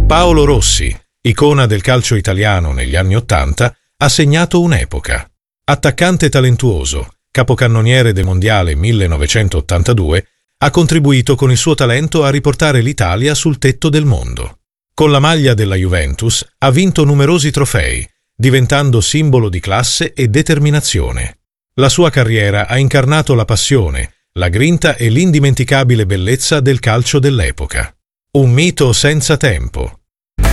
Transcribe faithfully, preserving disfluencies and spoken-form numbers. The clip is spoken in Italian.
Paolo Rossi, icona del calcio italiano negli anni Ottanta, ha segnato un'epoca. Attaccante talentuoso, capocannoniere del Mondiale millenovecentottantadue, ha contribuito con il suo talento a riportare l'Italia sul tetto del mondo. Con la maglia della Juventus ha vinto numerosi trofei, diventando simbolo di classe e determinazione. La sua carriera ha incarnato la passione, la grinta e l'indimenticabile bellezza del calcio dell'epoca. Un mito senza tempo.